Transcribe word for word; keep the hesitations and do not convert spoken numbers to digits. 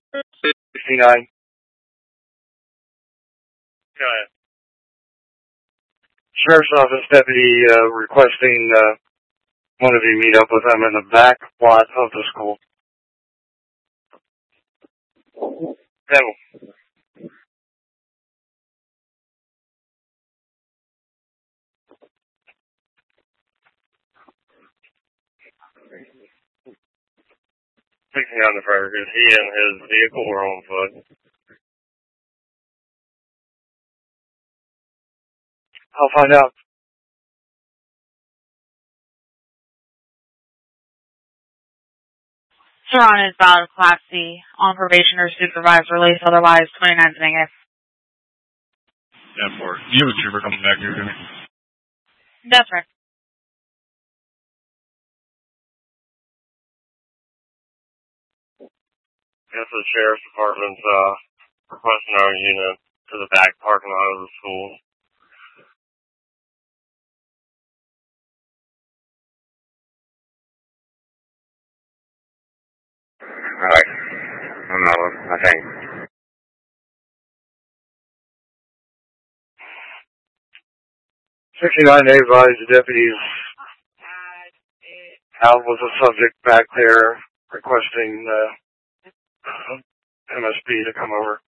sixty-nine. Go ahead. Sheriff's Office deputy uh, requesting uh, one of you meet up with them in the back lot of the school. Devil. Fixing on the driver because he and his vehicle were on foot. I'll find out. Sharon is out of Class C, on probation or supervised release, otherwise twenty-ninth negative. Yeah, for you have a trooper coming back here to me. That's right. This is the Sheriff's Department's uh, requesting our unit to the back parking lot of the school. Alright. I'm not, I think. sixty-nine advised the deputies out with a subject back there requesting uh, M S P to come over.